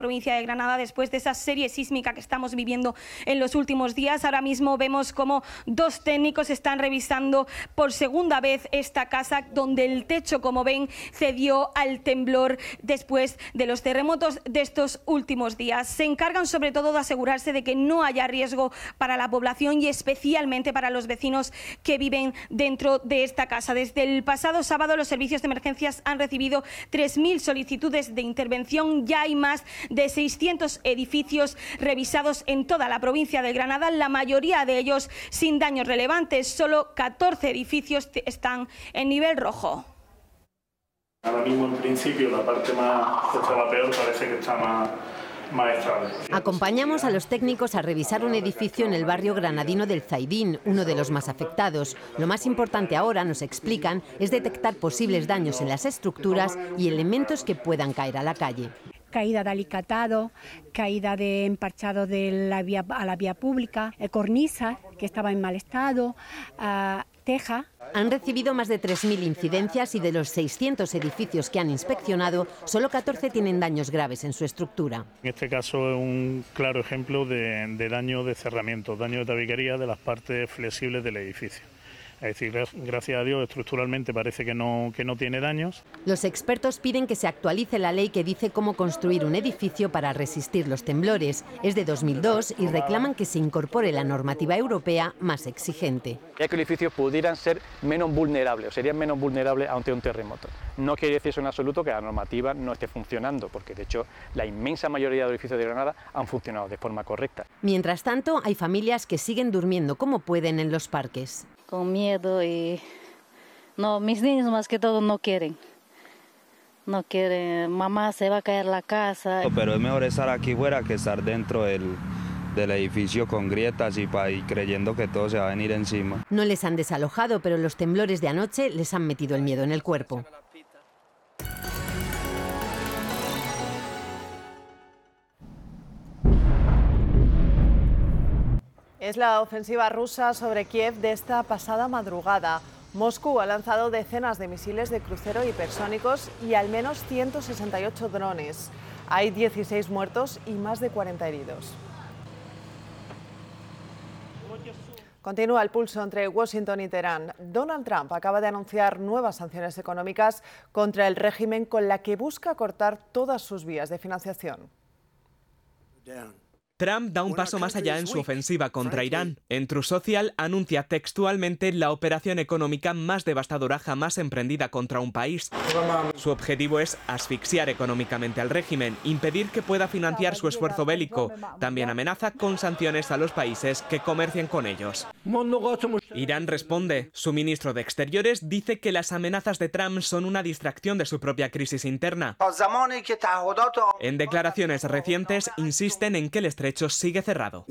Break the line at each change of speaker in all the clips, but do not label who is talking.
provincia de Granada después de esa serie sísmica que estamos viviendo en los últimos días. Ahora mismo vemos como 2 técnicos están revisando por segunda vez esta casa, donde el techo, como ven, cedió al temblor después de los terremotos de estos últimos días. Se encargan sobre todo de asegurarse de que no haya riesgo para la población y especialmente para los vecinos que viven dentro de esta casa. Desde el pasado sábado los servicios de emergencias han recibido 3.000 solicitudes de intervención. Ya hay más de 600 edificios revisados en toda la provincia de Granada, la mayoría de ellos sin daños relevantes. Solo 14 edificios están en nivel rojo.
Ahora mismo, en principio, la parte más que estaba peor parece que está más estable.
Acompañamos a los técnicos a revisar un edificio en el barrio granadino del Zaidín, uno de los más afectados. Lo más importante ahora, nos explican, es detectar posibles daños en las estructuras y elementos que puedan caer a la calle.
Caída de alicatado, caída de emparchado de a la vía pública, cornisa que estaba en mal estado, teja.
Han recibido más de 3.000 incidencias y de los 600 edificios que han inspeccionado, solo 14 tienen daños graves en su estructura.
En este caso es un claro ejemplo de daño de cerramiento, daño de tabiquería de las partes flexibles del edificio. Es decir, gracias a Dios, estructuralmente parece que no tiene daños.
Los expertos piden que se actualice la ley que dice cómo construir un edificio para resistir los temblores. Es de 2002 y reclaman que se incorpore la normativa europea más exigente.
Ya que los edificios pudieran ser menos vulnerables o serían menos vulnerables ante un terremoto. No quiere decir eso en absoluto que la normativa no esté funcionando, porque de hecho la inmensa mayoría de los edificios de Granada han funcionado de forma correcta.
Mientras tanto, hay familias que siguen durmiendo como pueden en los parques.
Con miedo y no, mis niños más que todo no quieren, mamá se va a caer la casa.
Pero es mejor estar aquí fuera que estar dentro del edificio con grietas y creyendo que todo se va a venir encima.
No les han desalojado, pero los temblores de anoche les han metido el miedo en el cuerpo.
Es la ofensiva rusa sobre Kiev de esta pasada madrugada. Moscú ha lanzado decenas de misiles de crucero hipersónicos y al menos 168 drones. Hay 16 muertos y más de 40 heridos. Continúa el pulso entre Washington y Teherán. Donald Trump acaba de anunciar nuevas sanciones económicas contra el régimen con la que busca cortar todas sus vías de financiación.
Trump da un paso más allá en su ofensiva contra Irán. En Truth Social anuncia textualmente la operación económica más devastadora jamás emprendida contra un país. Su objetivo es asfixiar económicamente al régimen, impedir que pueda financiar su esfuerzo bélico. También amenaza con sanciones a los países que comercien con ellos. Irán responde. Su ministro de Exteriores dice que las amenazas de Trump son una distracción de su propia crisis interna. En declaraciones recientes insisten en que el estrecho sigue cerrado.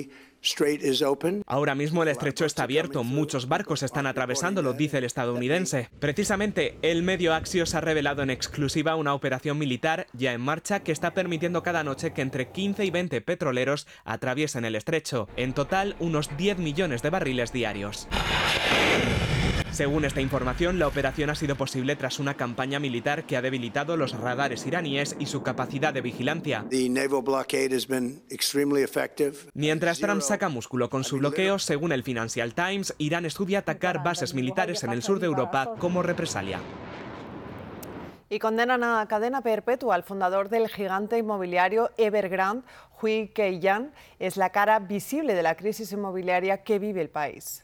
Ahora mismo el estrecho está abierto, muchos barcos están atravesándolo, dice el estadounidense. Precisamente, el medio Axios ha revelado en exclusiva una operación militar ya en marcha que está permitiendo cada noche que entre 15 y 20 petroleros atraviesen el estrecho. En total, unos 10 millones de barriles diarios. Según esta información, la operación ha sido posible tras una campaña militar que ha debilitado los radares iraníes y su capacidad de vigilancia. Mientras Trump saca músculo con su bloqueo, según el Financial Times, Irán estudia atacar bases militares en el sur de Europa como represalia.
Y condenan a cadena perpetua al fundador del gigante inmobiliario Evergrande, Hui Keiyan. Es la cara visible de la crisis inmobiliaria que vive el país.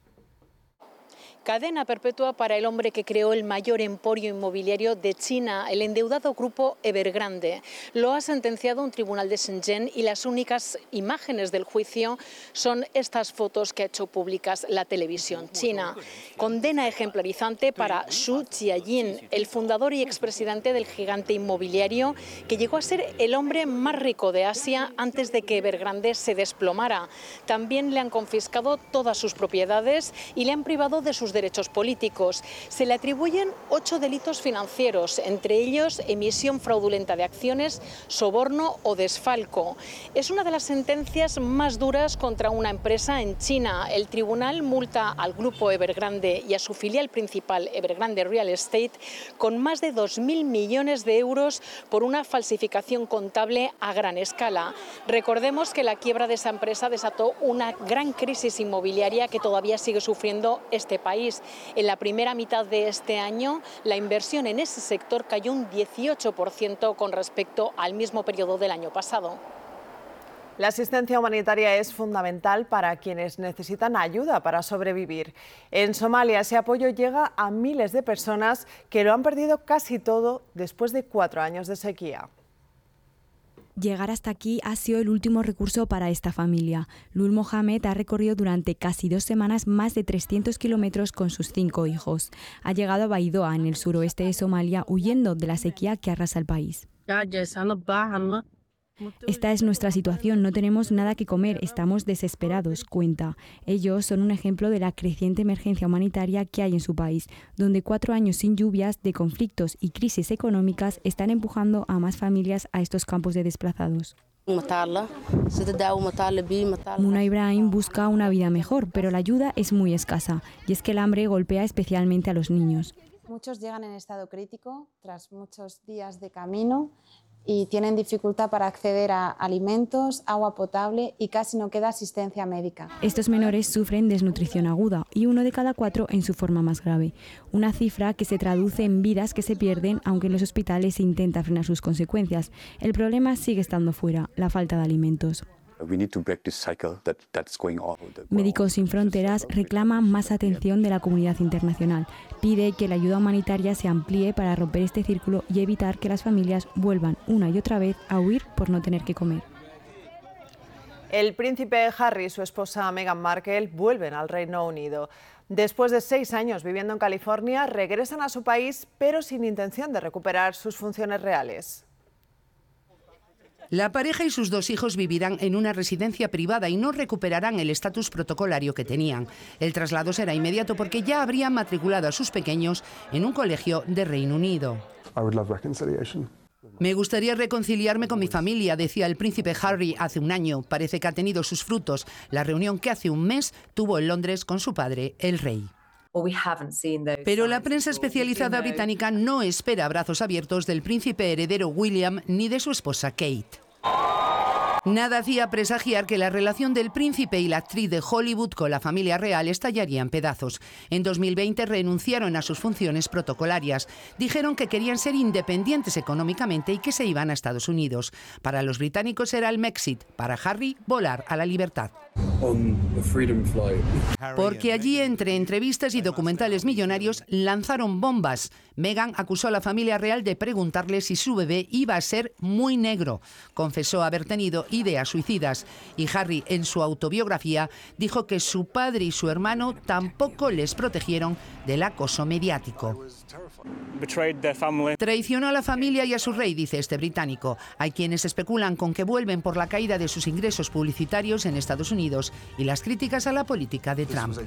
Cadena perpetua para el hombre que creó el mayor emporio inmobiliario de China, el endeudado grupo Evergrande. Lo ha sentenciado un tribunal de Shenzhen y las únicas imágenes del juicio son estas fotos que ha hecho públicas la televisión china. Condena ejemplarizante para Xu Jiayin, el fundador y expresidente del gigante inmobiliario, que llegó a ser el hombre más rico de Asia antes de que Evergrande se desplomara. También le han confiscado todas sus propiedades y le han privado de sus derechos políticos. Se le atribuyen 8 delitos financieros, entre ellos emisión fraudulenta de acciones, soborno o desfalco. Es una de las sentencias más duras contra una empresa en China. El tribunal multa al grupo Evergrande y a su filial principal, Evergrande Real Estate, con más de 2.000 millones de euros por una falsificación contable a gran escala. Recordemos que la quiebra de esa empresa desató una gran crisis inmobiliaria que todavía sigue sufriendo este país. En la primera mitad de este año, la inversión en ese sector cayó un 18% con respecto al mismo periodo del año pasado.
La asistencia humanitaria es fundamental para quienes necesitan ayuda para sobrevivir. En Somalia, ese apoyo llega a miles de personas que lo han perdido casi todo después de 4 años de sequía.
Llegar hasta aquí ha sido el último recurso para esta familia. Lul Mohamed ha recorrido durante casi 2 semanas más de 300 kilómetros con sus 5 hijos. Ha llegado a Baidoa, en el suroeste de Somalia, huyendo de la sequía que arrasa el país. Esta es nuestra situación, no tenemos nada que comer, estamos desesperados, cuenta. Ellos son un ejemplo de la creciente emergencia humanitaria que hay en su país, donde 4 años sin lluvias, de conflictos y crisis económicas están empujando a más familias a estos campos de desplazados. Muna Ibrahim busca una vida mejor, pero la ayuda es muy escasa, y es que el hambre golpea especialmente a los niños.
Muchos llegan en estado crítico tras muchos días de camino y tienen dificultad para acceder a alimentos, agua potable y casi no queda asistencia médica.
Estos menores sufren desnutrición aguda y 1 de cada 4 en su forma más grave. Una cifra que se traduce en vidas que se pierden, aunque en los hospitales se intenta frenar sus consecuencias. El problema sigue estando fuera, la falta de alimentos. Médicos Sin Fronteras reclama más atención de la comunidad internacional. Pide que la ayuda humanitaria se amplíe para romper este círculo y evitar que las familias vuelvan una y otra vez a huir por no tener que comer.
El príncipe Harry y su esposa Meghan Markle vuelven al Reino Unido. Después de 6 años viviendo en California, regresan a su país, pero sin intención de recuperar sus funciones reales.
La pareja y sus 2 hijos vivirán en una residencia privada y no recuperarán el estatus protocolario que tenían. El traslado será inmediato porque ya habrían matriculado a sus pequeños en un colegio de Reino Unido. Me gustaría reconciliarme con mi familia, decía el príncipe Harry hace un año. Parece que ha tenido sus frutos. La reunión que hace un mes tuvo en Londres con su padre, el rey. Pero la prensa especializada británica no espera abrazos abiertos del príncipe heredero William ni de su esposa Kate. Nada hacía presagiar que la relación del príncipe y la actriz de Hollywood con la familia real estallaría en pedazos. En 2020 renunciaron a sus funciones protocolarias. Dijeron que querían ser independientes económicamente y que se iban a Estados Unidos. Para los británicos era el Mexit, para Harry volar a la libertad. Porque allí, entre entrevistas y documentales millonarios, lanzaron bombas. Meghan acusó a la familia real de preguntarle si su bebé iba a ser muy negro. Confesó haber tenido ideas suicidas. Y Harry, en su autobiografía, dijo que su padre y su hermano tampoco les protegieron del acoso mediático. Traicionó a la familia y a su rey, dice este británico. Hay quienes especulan con que vuelven por la caída de sus ingresos publicitarios en Estados Unidos y las críticas a la política de Trump.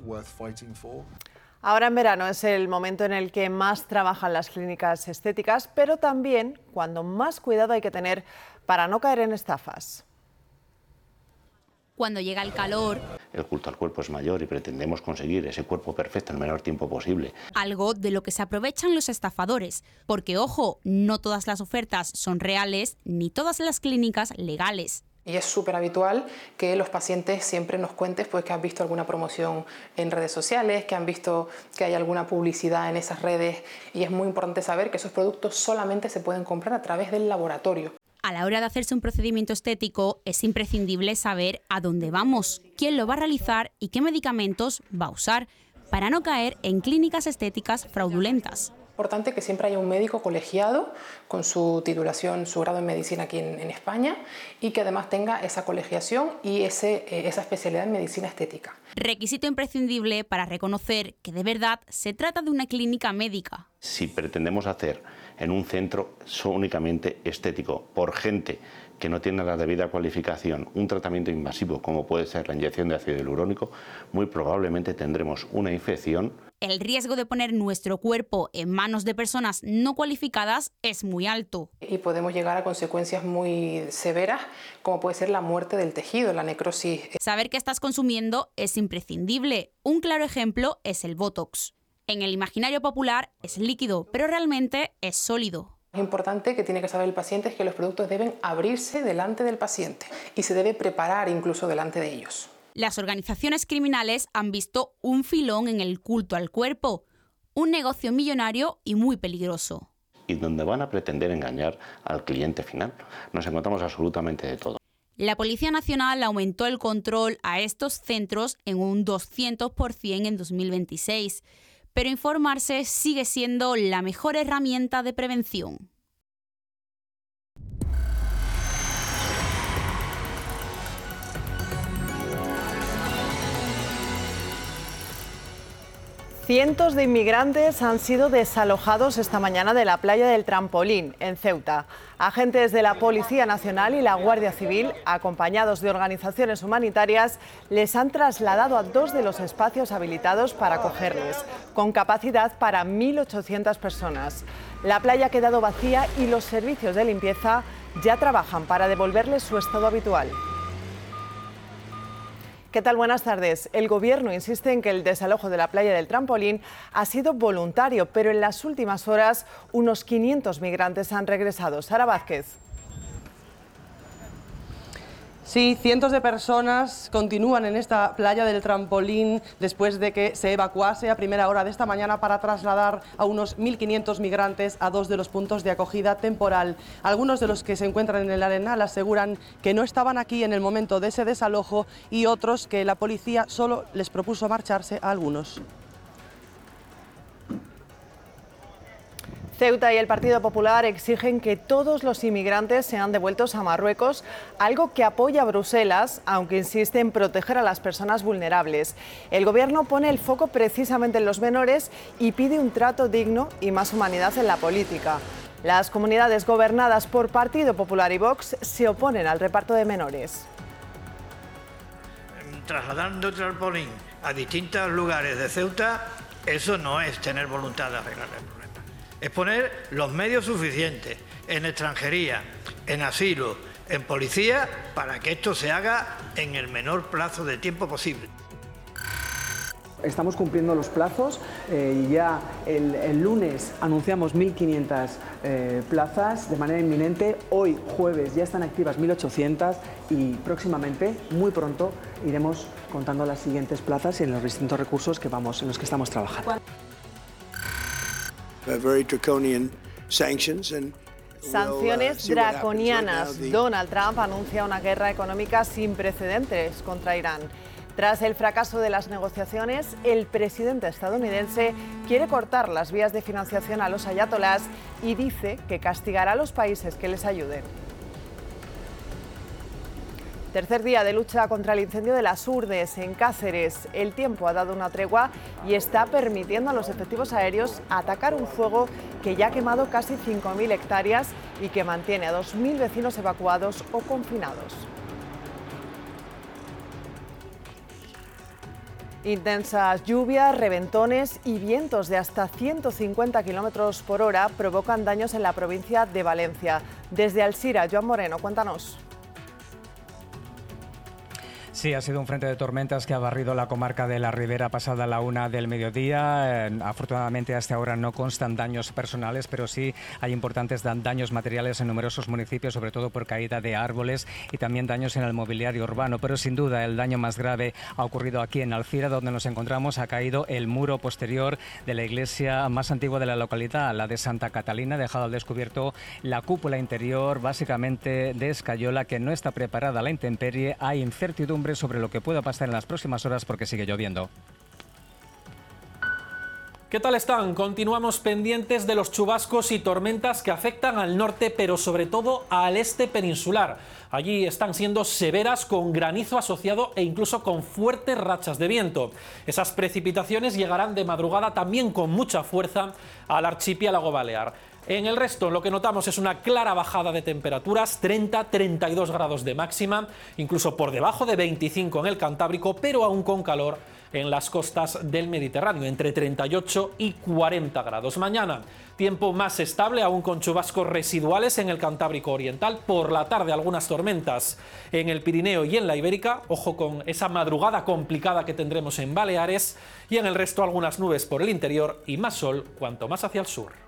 Ahora en verano es el momento en el que más trabajan las clínicas estéticas, pero también cuando más cuidado hay que tener para no caer en estafas.
Cuando llega el calor,
el culto al cuerpo es mayor y pretendemos conseguir ese cuerpo perfecto en el menor tiempo posible.
Algo de lo que se aprovechan los estafadores, porque ojo, no todas las ofertas son reales ni todas las clínicas legales.
Y es súper habitual que los pacientes siempre nos cuenten pues, que han visto alguna promoción en redes sociales, que han visto que hay alguna publicidad en esas redes, y es muy importante saber que esos productos solamente se pueden comprar a través del laboratorio.
A la hora de hacerse un procedimiento estético es imprescindible saber a dónde vamos, quién lo va a realizar y qué medicamentos va a usar, para no caer en clínicas estéticas fraudulentas.
Es importante que siempre haya un médico colegiado con su titulación, su grado en medicina aquí en España, y que además tenga esa colegiación y esa especialidad en medicina estética.
Requisito imprescindible para reconocer que de verdad se trata de una clínica médica.
Si pretendemos hacer en un centro únicamente estético por gente que no tiene la debida cualificación un tratamiento invasivo como puede ser la inyección de ácido hialurónico, muy probablemente tendremos una infección.
el riesgo de poner nuestro cuerpo en manos de personas no cualificadas es muy alto.
Y podemos llegar a consecuencias muy severas, como puede ser la muerte del tejido, la necrosis.
Saber qué estás consumiendo es imprescindible. Un claro ejemplo es el Botox. En el imaginario popular es líquido, pero realmente es sólido.
Es importante que tiene que saber el paciente es que los productos deben abrirse delante del paciente y se debe preparar incluso delante de ellos.
Las organizaciones criminales han visto un filón en el culto al cuerpo, un negocio millonario y muy peligroso.
Y donde van a pretender engañar al cliente final. Nos encontramos absolutamente de todo.
La Policía Nacional aumentó el control a estos centros en un 200% en 2026. Pero informarse sigue siendo la mejor herramienta de prevención.
Cientos de inmigrantes han sido desalojados esta mañana de la playa del Trampolín, en Ceuta. Agentes de la Policía Nacional y la Guardia Civil, acompañados de organizaciones humanitarias, les han trasladado a 2 de los espacios habilitados para acogerles, con capacidad para 1.800 personas. La playa ha quedado vacía y los servicios de limpieza ya trabajan para devolverles su estado habitual. ¿Qué tal? Buenas tardes. El Gobierno insiste en que el desalojo de la playa del Trampolín ha sido voluntario, pero en las últimas horas unos 500 migrantes han regresado. Sara Vázquez.
Sí, cientos de personas continúan en esta playa del Trampolín después de que se evacuase a primera hora de esta mañana para trasladar a unos 1.500 migrantes a 2 de los puntos de acogida temporal. Algunos de los que se encuentran en el Arenal aseguran que no estaban aquí en el momento de ese desalojo y otros que la policía solo les propuso marcharse a algunos.
Ceuta y el Partido Popular exigen que todos los inmigrantes sean devueltos a Marruecos, algo que apoya Bruselas, aunque insiste en proteger a las personas vulnerables. El Gobierno pone el foco precisamente en los menores y pide un trato digno y más humanidad en la política. Las comunidades gobernadas por Partido Popular y Vox se oponen al reparto de menores.
Trasladando el Trampolín a distintos lugares de Ceuta, eso no es tener voluntad de arreglar el problema. Es poner los medios suficientes en extranjería, en asilo, en policía, para que esto se haga en el menor plazo de tiempo posible.
Estamos cumpliendo los plazos, ya el lunes anunciamos 1.500 plazas de manera inminente, hoy jueves ya están activas 1.800 y próximamente, muy pronto, iremos contando las siguientes plazas en los distintos recursos en los que estamos trabajando.
Sanciones draconianas. Donald Trump anuncia una guerra económica sin precedentes contra Irán. Tras el fracaso de las negociaciones, el presidente estadounidense quiere cortar las vías de financiación a los ayatolás y dice que castigará a los países que les ayuden. Tercer día de lucha contra el incendio de las Urdes en Cáceres. El tiempo ha dado una tregua y está permitiendo a los efectivos aéreos atacar un fuego que ya ha quemado casi 5.000 hectáreas y que mantiene a 2.000 vecinos evacuados o confinados. Intensas lluvias, reventones y vientos de hasta 150 kilómetros por hora provocan daños en la provincia de Valencia. Desde Alsira, Joan Moreno, cuéntanos.
Sí, ha sido un frente de tormentas que ha barrido la comarca de la Ribera pasada la 1 del mediodía. Afortunadamente hasta ahora no constan daños personales, pero sí hay importantes daños materiales en numerosos municipios, sobre todo por caída de árboles y también daños en el mobiliario urbano. Pero sin duda el daño más grave ha ocurrido aquí en Alcira, donde nos encontramos. Ha caído el muro posterior de la iglesia más antigua de la localidad, la de Santa Catalina, dejado al descubierto la cúpula interior, básicamente de escayola, que no está preparada a la intemperie. Hay incertidumbre sobre lo que pueda pasar en las próximas horas porque sigue lloviendo.
¿Qué tal están? Continuamos pendientes de los chubascos y tormentas que afectan al norte, pero sobre todo al este peninsular. Allí están siendo severas, con granizo asociado e incluso con fuertes rachas de viento. Esas precipitaciones llegarán de madrugada también con mucha fuerza al archipiélago balear. En el resto lo que notamos es una clara bajada de temperaturas, 30-32 grados de máxima, incluso por debajo de 25 en el Cantábrico, pero aún con calor en las costas del Mediterráneo, entre 38 y 40 grados. Mañana, tiempo más estable, aún con chubascos residuales en el Cantábrico Oriental. Por la tarde, algunas tormentas en el Pirineo y en la Ibérica. Ojo con esa madrugada complicada que tendremos en Baleares. Y en el resto, algunas nubes por el interior y más sol cuanto más hacia el sur.